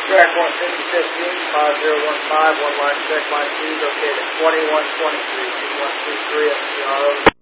Track 15015, 5015, one line check, line 2, located at 2123, 2123 at the CRO.